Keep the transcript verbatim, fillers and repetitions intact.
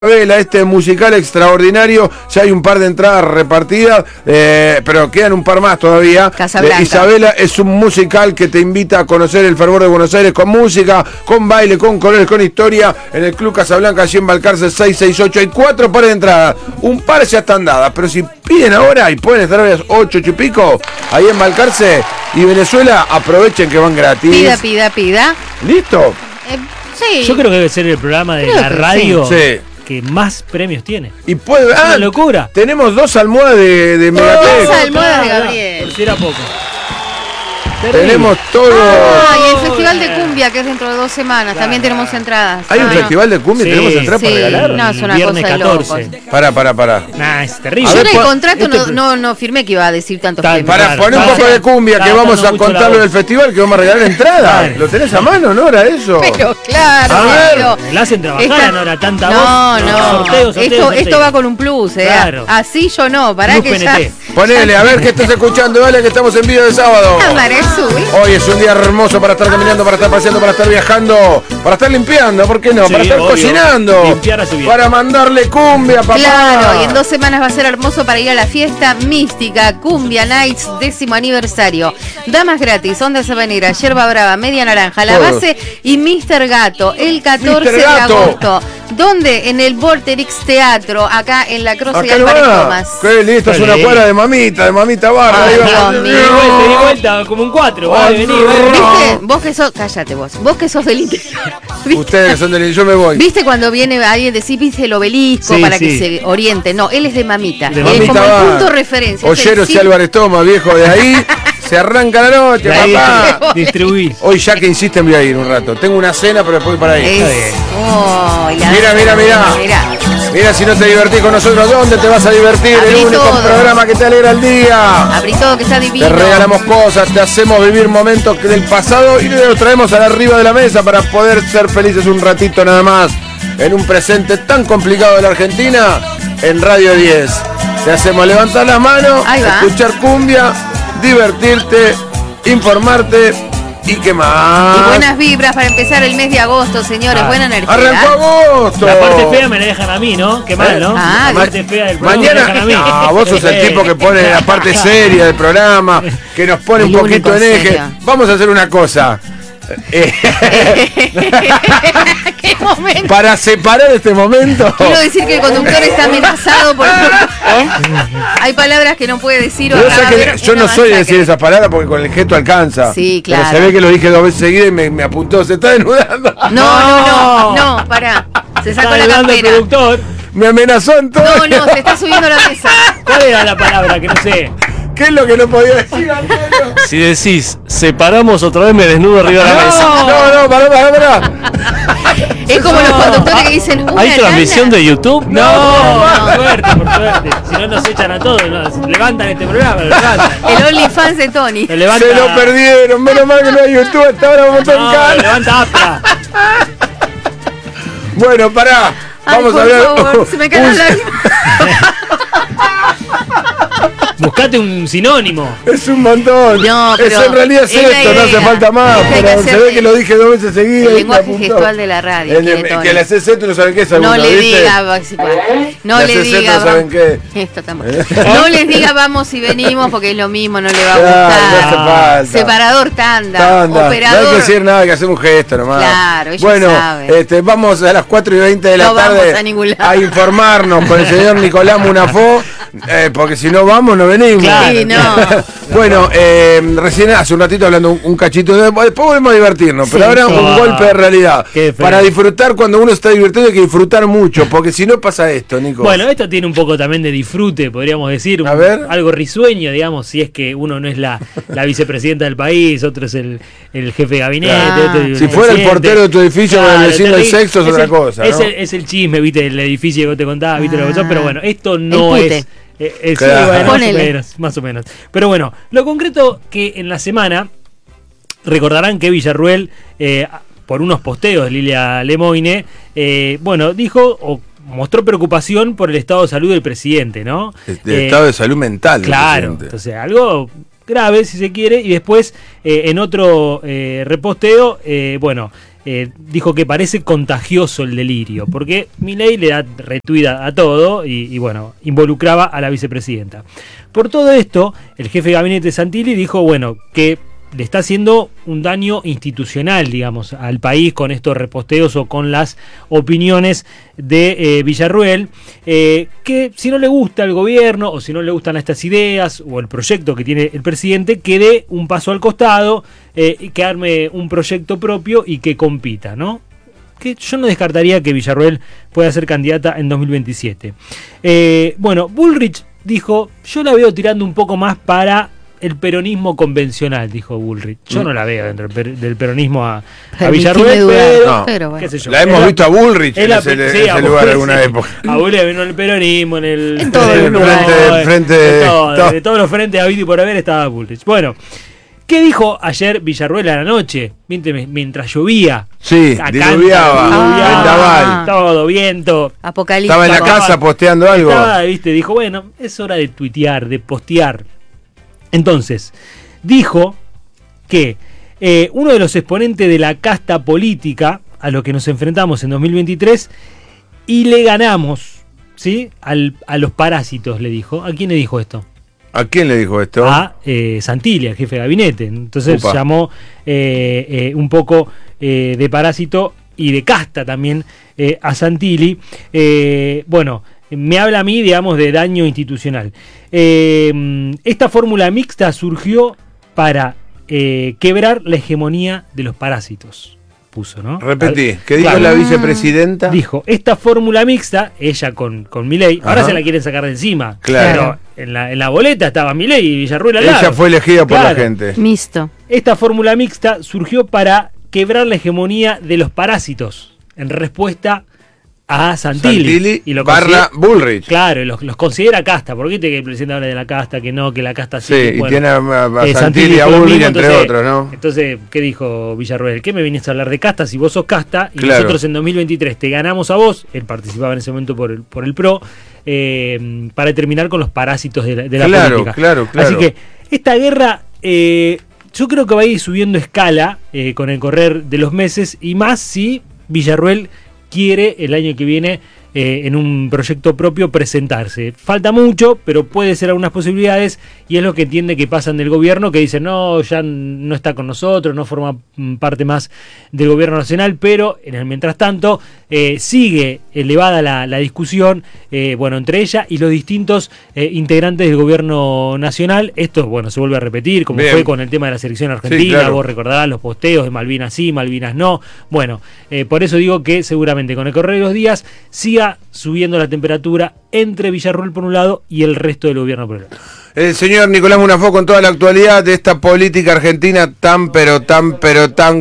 Isabela, este musical extraordinario, ya hay un par de entradas repartidas, eh, pero quedan un par más todavía. Casablanca. Eh, Isabela es un musical que te invita a conocer el fervor de Buenos Aires con música, con baile, con colores, con historia, en el Club Casablanca, allí en Balcarce seiscientos sesenta y ocho. Hay cuatro pares de entradas, un par ya están dadas, pero si piden ahora y pueden estar a las ocho, ocho y pico, ahí en Balcarce y Venezuela, aprovechen que van gratis. Pida, pida, pida. ¿Listo? Eh, sí. Yo creo que debe ser el programa de Creo la que radio Sí. que más premios tiene. Y puede, Es ah, una locura. tenemos dos almohadas de, de Megatec. Dos almohadas de Gabriel. Por si era poco. Tenemos todo. Ah, y el Festival de Cumbia, que es dentro de dos semanas. También tenemos entradas. ¿Hay un Ah, festival de cumbia? Sí, ¿Tenemos entradas para sí. regalar? No, es una Viernes cosa de catorce. locos. Para, para, para. Nah, es A terrible. Yo ver, en el pon- contrato este- no, no, no firmé que iba a decir tantos Tal- premios. Para Claro, poner un claro. poco de cumbia, Está que vamos dando a mucho contarlo la del voz. festival, que vamos a regalar entradas. Claro. ¿Lo tenés a mano, no era eso? Pero claro, A ver, pero La hacen trabajar, esta- no era tanta No, voz. no. Sorteo, sorteo, esto, sorteo. esto va con un plus, eh. Claro. Así yo no, para Plus que P N ya. T. Ponele, a ver qué estás escuchando, dale, que estamos en vivo de sábado. Amarezu, ¿eh? Hoy es un día hermoso para estar caminando, para estar paseando, para estar viajando, para estar limpiando, ¿por qué no? Sí, para estar obvio. cocinando, Limpiar a su vida. para mandarle cumbia, papá. Claro, y en dos semanas va a ser hermoso para ir a la fiesta mística Cumbia Nights, décimo aniversario. Damas gratis, Ondas Habanera, Yerba Brava, Media Naranja, La Todos. Base y míster Gato, el catorce míster de Gato. agosto. ¿Dónde? En el Vorterix Teatro, acá en La Croce y Acá Álvarez nomás. Tomás. Qué listo, es Qué una lindo. cuadra de mamita, de mamita barra. Ay, ahí Dios vamos. mío. Di vuelta, di vuelta, como un cuatro. Ay, Vale, vení, no. vení. ¿Viste? Vos que sos, cállate vos, vos que sos del interior. ¿Viste? Ustedes que son del... yo me voy. ¿Viste cuando viene alguien decir, viste el obelisco Sí, para sí. que se oriente? No, él es de Mamita. De Él Mamita es como va. el punto de referencia. es el Olleros y sí- Álvarez Toma, viejo, de ahí se arranca la noche, De ahí papá. distribuís. Hoy ya que insisten voy a ir un rato. Tengo una cena, pero después voy para ahí. Es... Oh, la- Mira, mira, mira. Mirá. Mira, si no te divertís con nosotros, ¿dónde te vas a divertir? Abrí El único todo. programa que te alegra el día. Abrí todo que está divino. Te regalamos cosas, te hacemos vivir momentos que del pasado y los traemos a la arriba de la mesa para poder ser felices un ratito nada más. En un presente tan complicado de la Argentina, en Radio diez. Te hacemos levantar las manos, Ahí va. escuchar cumbia, divertirte, informarte y qué más. Y buenas vibras para empezar el mes de agosto, señores. Ah. Buena energía. Arrancó agosto. La parte fea me la dejan a mí, ¿no? Qué mal, ¿no? Ah, la parte fea del programa me la dejan a mí. Mañana, no, vos sos el tipo que pone la parte seria del programa, que nos pone un El poquito único en eje. serio. Vamos a hacer una cosa. Eh, ¿Qué momento? para separar este momento. Quiero decir que el conductor está amenazado por... ¿Eh? Hay palabras que no puede decir. o Pero va a sabes que haber yo una no soy de masacre. decir esas palabras porque con el gesto alcanza. Sí, Pero claro. se ve que lo dije dos veces seguidas y me, me apuntó. Se está desnudando. No, no, no, no, pará. Se sacó Está la ayudando el campera. productor. Me amenazó en todo. No, no, se está subiendo a la mesa. ¿Cuál era la palabra? Que no sé. ¿Qué es lo que no podía decir, Antonio? Si decís separamos otra vez me desnudo arriba de la mesa. No, no, pará, pará, pará. Es como los conductores que dicen una ¿Hay transmisión lana. de YouTube? No, no. por suerte, por suerte. Si no nos echan a todos, no, levantan este programa, lo levantan. El OnlyFans de Tony. Lo levanta, Se lo perdieron. Menos mal que no hay YouTube. Hasta ahora vamos a estar en No, lo cara. levanta APRA. Bueno, pará. Ay, Vamos por a ver. favor, se me caen las un- lágrimas. Buscate un sinónimo. Es un montón. No, pero es en realidad es es la esto, no hace idea. falta más. Es que hay Pero que se hacer ve que lo dije dos veces seguidas. El y lenguaje me apuntó. gestual de la radio. El de- quiere Tony. que le haces esto y no saben qué es No alguno, le ¿viste? diga, va- si puede. no Le le haces esto, diga, no saben vamos- qué. esto tampoco. No les diga vamos y venimos porque es lo mismo, no le va a Claro, gustar. no hace falta. Separador tanda, Tanda. No hay operador. que decir nada, hay que hacer un gesto nomás. Claro, ellos bueno, saben. este, vamos a las cuatro y veinte de la No tarde vamos a ningún lado. a informarnos con el señor Nicolás Munafó, eh, porque si no vamos, no venimos. Claro. Sí, no. Bueno, eh, recién hace un ratito hablando un, un cachito, de, después volvemos a divertirnos, pero Sí, ahora sí. un golpe de realidad. Qué feo. Para disfrutar, cuando uno está divirtiendo hay que disfrutar mucho, porque si no pasa esto, Nico. Bueno, esto tiene un poco también de disfrute, podríamos decir. un- A ver. Algo risueño, digamos, si es que uno no es la, la vicepresidenta del país, otro es el, el jefe de gabinete. Claro. otro el Si fuera el presidente. portero de tu edificio con el vecino del terrible. sexto es otra el, cosa, Es, ¿no? el, es el chisme, viste, el edificio que te contaba, viste lo que Ah. son, pero bueno, esto no El pute. es... eh, eh, sí, Claro. bueno, más o Ponele. menos, más o menos. Pero bueno, lo concreto que en la semana recordarán que Villarruel, eh, por unos posteos de Lilia Lemoine, eh, bueno, dijo o mostró preocupación por el estado de salud del presidente, ¿no? El Eh, estado de salud mental. del Claro, presidente. entonces algo grave si se quiere, y después eh, en otro eh, reposteo, eh, bueno, eh, dijo que parece contagioso el delirio, porque Milei le da retweet a todo y, y bueno, involucraba a la vicepresidenta. Por todo esto, el jefe de gabinete Santilli dijo, bueno, que le está haciendo un daño institucional, digamos, al país con estos reposteos o con las opiniones de eh, Villarruel, eh, que si no le gusta el gobierno o si no le gustan estas ideas o el proyecto que tiene el presidente, que dé un paso al costado, eh, y que arme un proyecto propio y que compita, ¿no? Que yo no descartaría que Villarruel pueda ser candidata en dos mil veintisiete. Eh, bueno, Bullrich dijo, yo la veo tirando un poco más para el peronismo convencional, dijo Bullrich. Yo no la veo dentro del peronismo a, a Villarruel, pero, no. pero bueno. qué sé yo. La hemos la, visto a Bullrich en la, ese, sí, ese a lugar Bullrich, alguna sí. época. A Bullrich vino en el peronismo, en el... En todos en los el- frente- no, frente- de, todo, todo. de todos los frentes a y por haber estaba Bullrich. Bueno, ¿qué dijo ayer Villarruel a la noche? Mientras, mientras llovía. Sí, A diluviaba, cántaro, vendaval. todo, viento. Apocalíptico. Estaba en la Estaba- casa posteando algo. Estaba, viste, dijo, bueno, es hora de tuitear, de postear. Entonces, dijo que eh, uno de los exponentes de la casta política a lo que nos enfrentamos en dos mil veintitrés y le ganamos, ¿sí? Al, a los parásitos, le dijo. ¿A quién le dijo esto? ¿A quién le dijo esto? A eh, Santilli, al jefe de gabinete. Entonces Upa. llamó eh, eh, un poco eh, de parásito y de casta también eh, a Santilli. Eh, bueno, me habla a mí, digamos, de daño institucional. Eh, esta fórmula mixta surgió para eh, quebrar la hegemonía de los parásitos. Puso, ¿no? Repetí, ¿qué dijo Claro. la vicepresidenta? Dijo, esta fórmula mixta, ella con, con Milei, ahora Ajá. se la quieren sacar de encima. Claro. Pero en la, en la boleta estaba Milei y Villarruel al lado. Ella fue elegida por Claro. la gente. Mixto. Esta fórmula mixta surgió para quebrar la hegemonía de los parásitos en respuesta a Santilli. Santilli y lo barra consider- Bullrich. Claro, y los, los considera casta. ¿Por qué te que el presidente habla de la casta? Que no, que la casta sí. Sí, y bueno. tiene a, a Eh, Santilli y a fue lo Bullrich, mismo, entre entonces- otros, ¿no? Entonces, ¿qué dijo Villarruel? ¿Qué me viniste a hablar de casta si vos sos casta? Y Claro. nosotros en dos mil veintitrés te ganamos a vos, él participaba en ese momento por el, por el PRO, eh, para terminar con los parásitos de la, de la Claro, política. claro, claro. Así que esta guerra, eh, yo creo que va a ir subiendo escala eh, con el correr de los meses, y más si Villarruel quiere el año que viene eh, en un proyecto propio presentarse. Falta mucho, pero puede ser algunas posibilidades, y es lo que entiende que pasan del gobierno, que dicen, no, ya no está con nosotros, no forma mm, parte más del gobierno nacional, pero en el mientras tanto eh, sigue elevada la, la discusión, eh, bueno, entre ella y los distintos eh, integrantes del gobierno nacional. Esto, bueno, se vuelve a repetir, como Bien. fue con el tema de la selección argentina, Sí, claro. vos recordarás los posteos de Malvinas sí, Malvinas no. Bueno, eh, por eso digo que seguramente con el correr de los días siga subiendo la temperatura entre Villarruel por un lado y el resto del gobierno por el otro. El señor Nicolás Munafó con toda la actualidad de esta política argentina tan, pero tan, pero tan